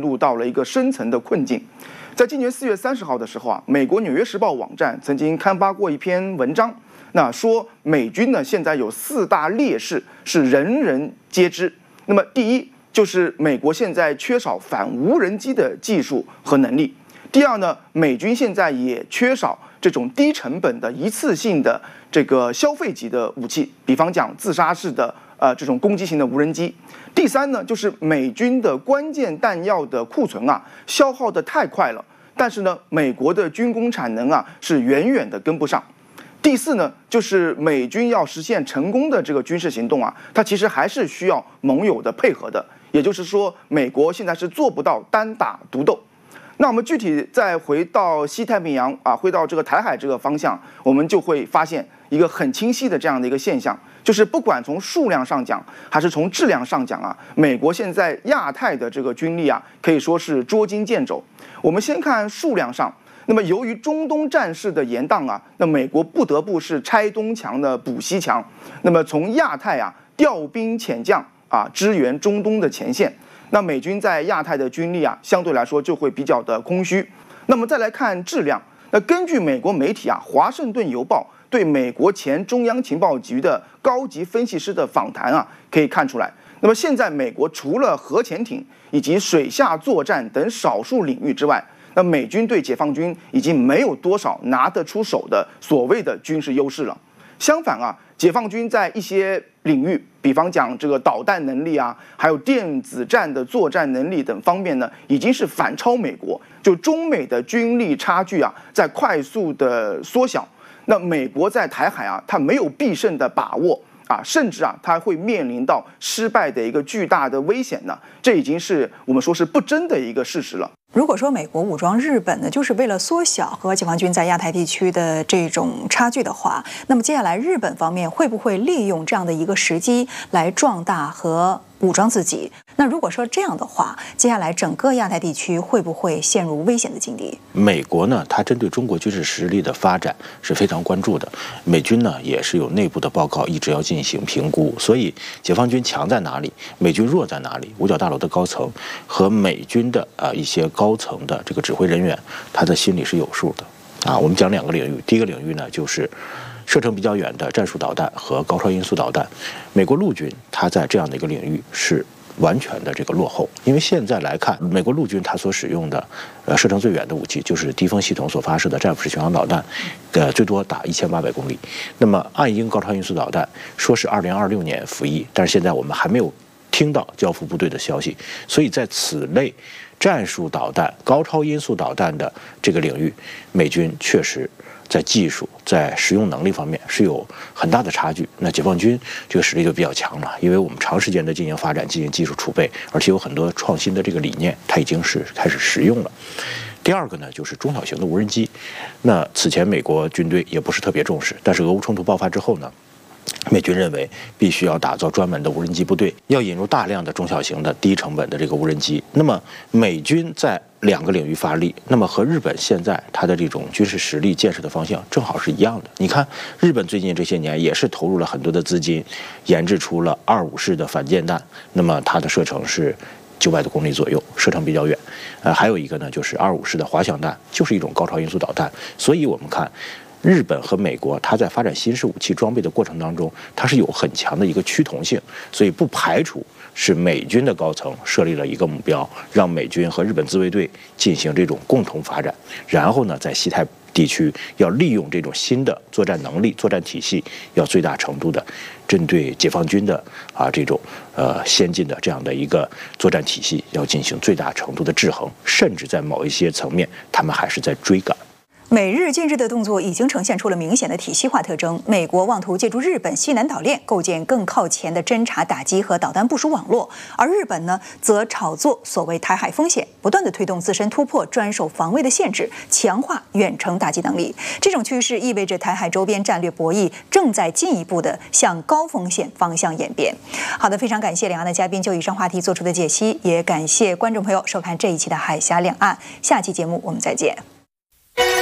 入到了一个深层的困境。在今年4月30号的时候啊，美国《纽约时报》网站曾经刊发过一篇文章，那说美军呢现在有4大劣势是人人皆知。那么第一就是美国现在缺少反无人机的技术和能力。第二呢，美军现在也缺少这种低成本的一次性的这个消费级的武器，比方讲自杀式的这种攻击型的无人机。第三呢，就是美军的关键弹药的库存啊消耗的太快了，但是呢，美国的军工产能啊是远远的跟不上。第四呢，就是美军要实现成功的这个军事行动啊，它其实还是需要盟友的配合的，也就是说，美国现在是做不到单打独斗。那我们具体再回到西太平洋啊，回到这个台海这个方向，我们就会发现一个很清晰的这样的一个现象，就是不管从数量上讲，还是从质量上讲啊，美国现在亚太的这个军力啊，可以说是捉襟见肘。我们先看数量上，那么由于中东战事的延宕啊，那美国不得不是拆东墙的补西墙，那么从亚太啊调兵遣将啊，支援中东的前线。那美军在亚太的军力啊，相对来说就会比较的空虚。那么再来看质量，那根据美国媒体啊《华盛顿邮报》对美国前中央情报局的高级分析师的访谈啊，可以看出来，那么现在美国除了核潜艇以及水下作战等少数领域之外，那美军对解放军已经没有多少拿得出手的所谓的军事优势了。相反啊，解放军在一些领域，比方讲这个导弹能力啊，还有电子战的作战能力等方面呢，已经是反超美国。就中美的军力差距啊，在快速的缩小。那美国在台海啊，它没有必胜的把握啊，甚至啊，它会面临到失败的一个巨大的危险呢。这已经是我们说是不争的一个事实了。 如果说美国武装日本呢，就是为了缩小和解放军在亚太地区的这种差距的话，那么接下来日本方面会不会利用这样的一个时机来壮大和武装自己？那如果说这样的话，接下来整个亚太地区会不会陷入危险的境地？ 美国呢，它针对中国军事实力的发展是非常关注的。美军呢，也是有内部的报告，一直要进行评估。所以，解放军强在哪里，美军弱在哪里？五角大楼的高层和美军的一些高层的这个指挥人员，他的心里是有数的啊。我们讲2个领域，第一个领域呢，就是射程比较远的战术导弹和高超音速导弹。美国陆军它在这样的一个领域是完全的这个落后，因为现在来看，美国陆军它所使用的射程最远的武器就是低风系统所发射的战斧式巡航导弹，最多打1800公里。那么岸鹰高超音速导弹说是2026年服役，但是现在我们还没有听到交付部队的消息，所以在此类战术导弹、高超音速导弹的这个领域，美军确实在技术、在实用能力方面是有很大的差距。那解放军这个实力就比较强了，因为我们长时间的进行发展、进行技术储备，而且有很多创新的这个理念，它已经是开始实用了。第二个呢，就是中小型的无人机。那此前美国军队也不是特别重视，但是俄乌冲突爆发之后呢，美军认为必须要打造专门的无人机部队，要引入大量的中小型的低成本的这个无人机。那么美军在2个领域发力，那么和日本现在它的这种军事实力建设的方向正好是一样的。你看，日本最近这些年也是投入了很多的资金，研制出了25式的反舰弹，那么它的射程是900多公里左右，射程比较远。还有一个呢，就是25式的滑翔弹，就是一种高超音速导弹。所以我们看，日本和美国，它在发展新式武器装备的过程当中，它是有很强的一个趋同性，所以不排除是美军的高层设立了一个目标，让美军和日本自卫队进行这种共同发展，然后呢，在西太地区要利用这种新的作战能力、作战体系，要最大程度的针对解放军的这种先进的这样的一个作战体系，要进行最大程度的制衡，甚至在某一些层面，他们还是在追赶。 美日近日的动作已经呈现出了明显的体系化特征。美国妄图借助日本西南岛链构建更靠前的侦察打击和导弹部署网络，而日本呢，则炒作所谓台海风险，不断的推动自身突破专守防卫的限制，强化远程打击能力。这种趋势意味着台海周边战略博弈正在进一步的向高风险方向演变。好的，非常感谢两岸的嘉宾就以上话题做出的解析，也感谢观众朋友收看这一期的海峡两岸。下期节目我们再见。